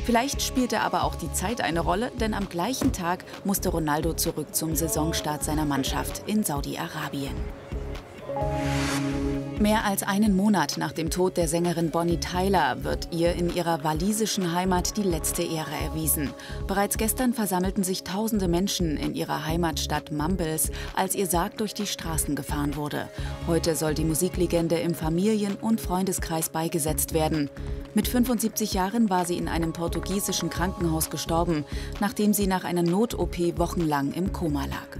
Vielleicht spielte aber auch die Zeit eine Rolle, denn am gleichen Tag musste Ronaldo zurück zum Saisonstart seiner Mannschaft in Saudi-Arabien. Mehr als einen Monat nach dem Tod der Sängerin Bonnie Tyler wird ihr in ihrer walisischen Heimat die letzte Ehre erwiesen. Bereits gestern versammelten sich tausende Menschen in ihrer Heimatstadt Mumbles, als ihr Sarg durch die Straßen gefahren wurde. Heute soll die Musiklegende im Familien- und Freundeskreis beigesetzt werden. Mit 75 Jahren war sie in einem portugiesischen Krankenhaus gestorben, nachdem sie nach einer Not-OP wochenlang im Koma lag.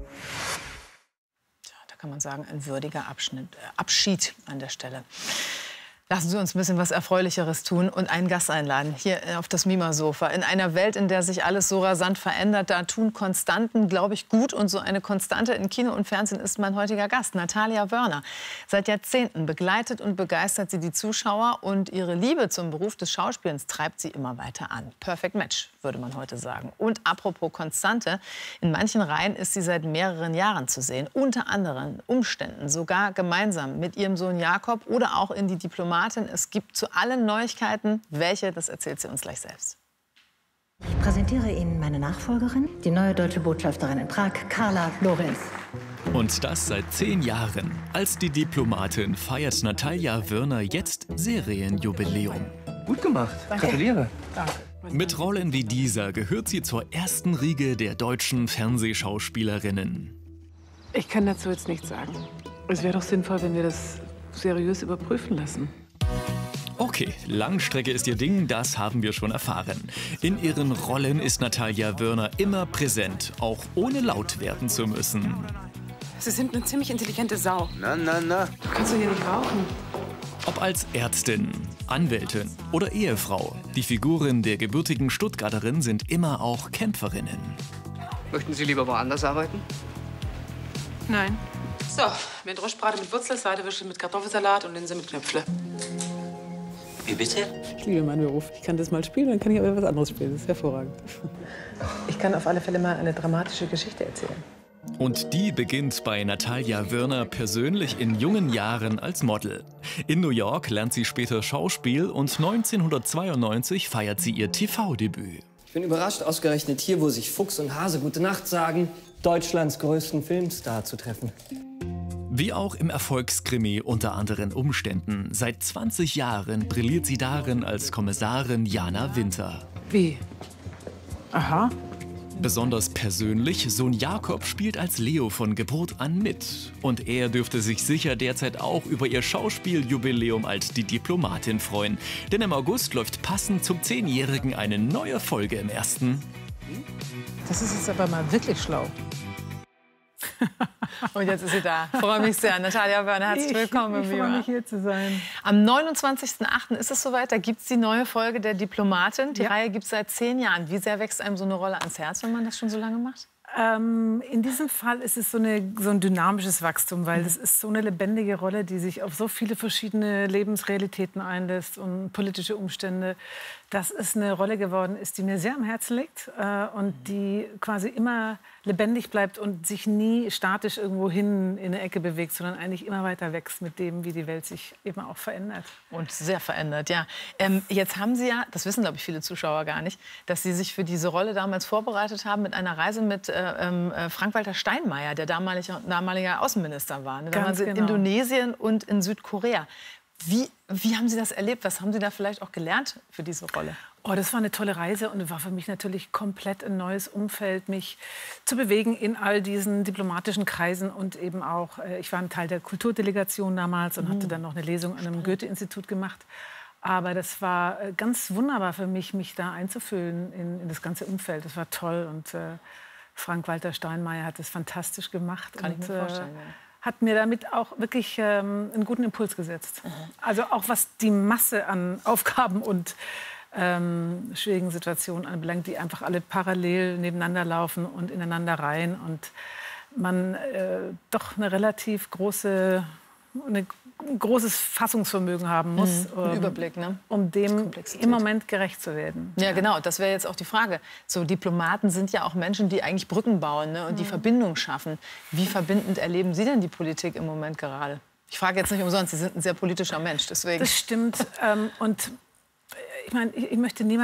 Kann man sagen, ein würdiger Abschied an der Stelle. Lassen Sie uns ein bisschen was Erfreulicheres tun und einen Gast einladen, hier auf das Mima-Sofa. In einer Welt, in der sich alles so rasant verändert, da tun Konstanten, glaube ich, gut. Und so eine Konstante in Kino und Fernsehen ist mein heutiger Gast, Natalia Wörner. Seit Jahrzehnten begleitet und begeistert sie die Zuschauer. Und ihre Liebe zum Beruf des Schauspielens treibt sie immer weiter an. Perfect Match, würde man heute sagen. Und apropos Konstante, in manchen Reihen ist sie seit mehreren Jahren zu sehen. Unter anderen Umständen, sogar gemeinsam mit ihrem Sohn Jakob oder auch in Die Diplomatin. Es gibt zu allen Neuigkeiten. Welche, das erzählt sie uns gleich selbst. Ich präsentiere Ihnen meine Nachfolgerin, die neue deutsche Botschafterin in Prag, Carla Lorenz. Und das seit 10 Jahren. Als Die Diplomatin feiert Natalia Wörner jetzt Serienjubiläum. Gut gemacht. Gratuliere. Danke. Mit Rollen wie dieser gehört sie zur ersten Riege der deutschen Fernsehschauspielerinnen. Ich kann dazu jetzt nichts sagen. Es wäre doch sinnvoll, wenn wir das seriös überprüfen lassen. Okay, Langstrecke ist ihr Ding, das haben wir schon erfahren. In ihren Rollen ist Natalia Wörner immer präsent, auch ohne laut werden zu müssen. Sie sind eine ziemlich intelligente Sau. Na. Du kannst doch hier nicht rauchen. Ob als Ärztin, Anwältin oder Ehefrau, die Figuren der gebürtigen Stuttgarterin sind immer auch Kämpferinnen. Möchten Sie lieber woanders arbeiten? Nein. So, Meerrostbrate mit Wurzel, Seidewische mit Kartoffelsalat und Linse mit Knöpfle. Wie bitte? Ich liebe meinen Beruf. Ich kann das mal spielen, dann kann ich aber was anderes spielen. Das ist hervorragend. Ich kann auf alle Fälle mal eine dramatische Geschichte erzählen. Und die beginnt bei Natalia Wörner persönlich in jungen Jahren als Model. In New York lernt sie später Schauspiel und 1992 feiert sie ihr TV-Debüt. Ich bin überrascht, ausgerechnet hier, wo sich Fuchs und Hase gute Nacht sagen, Deutschlands größten Filmstar zu treffen. Wie auch im Erfolgskrimi Unter anderen Umständen. Seit 20 Jahren brilliert sie darin als Kommissarin Jana Winter. Wie? Aha. Besonders persönlich, Sohn Jakob spielt als Leo von Geburt an mit. Und er dürfte sich sicher derzeit auch über ihr Schauspieljubiläum als Die Diplomatin freuen. Denn im August läuft passend zum 10-Jährigen eine neue Folge im Ersten. Das ist jetzt aber mal wirklich schlau. Und jetzt ist sie da. Ich freue mich sehr. Natalia Wörner, herzlich willkommen. Ich freue mich, hier zu sein. Am 29.08. ist es soweit. Da gibt es die neue Folge der Diplomatin. Die Reihe gibt es seit 10 Jahren. Wie sehr wächst einem so eine Rolle ans Herz, wenn man das schon so lange macht? In diesem Fall ist es so ein dynamisches Wachstum, weil es ist so eine lebendige Rolle, die sich auf so viele verschiedene Lebensrealitäten einlässt und politische Umstände, dass es eine Rolle geworden ist, die mir sehr am Herzen liegt und die quasi immer lebendig bleibt und sich nie statisch irgendwo hin in eine Ecke bewegt, sondern eigentlich immer weiter wächst mit dem, wie die Welt sich eben auch verändert. Und sehr verändert, ja. Jetzt haben Sie ja, das wissen, glaube ich, viele Zuschauer gar nicht, dass Sie sich für diese Rolle damals vorbereitet haben mit einer Reise mit Frank-Walter Steinmeier, der damaliger Außenminister war. Da waren Sie in Indonesien und in Südkorea. Wie haben Sie das erlebt? Was haben Sie da vielleicht auch gelernt für diese Rolle? Oh, das war eine tolle Reise und es war für mich natürlich komplett ein neues Umfeld, mich zu bewegen in all diesen diplomatischen Kreisen und eben auch, ich war ein Teil der Kulturdelegation damals und hatte dann noch eine Lesung an einem Goethe-Institut gemacht. Aber das war ganz wunderbar für mich, mich da einzufühlen in das ganze Umfeld. Das war toll und Frank-Walter Steinmeier hat das fantastisch gemacht. Kann ich mir vorstellen, ja. Hat mir damit auch wirklich einen guten Impuls gesetzt. Also auch was die Masse an Aufgaben und schwierigen Situationen anbelangt, die einfach alle parallel nebeneinander laufen und ineinander rein und man doch eine relativ großes Fassungsvermögen haben muss, Überblick, ne? Um dem im Moment gerecht zu werden. Ja, genau, das wäre jetzt auch die Frage. So Diplomaten sind ja auch Menschen, die eigentlich Brücken bauen, ne, und die Verbindung schaffen. Wie verbindend erleben Sie denn die Politik im Moment gerade? Ich frage jetzt nicht umsonst, Sie sind ein sehr politischer Mensch, deswegen. Das stimmt. Und ich meine, ich möchte niemanden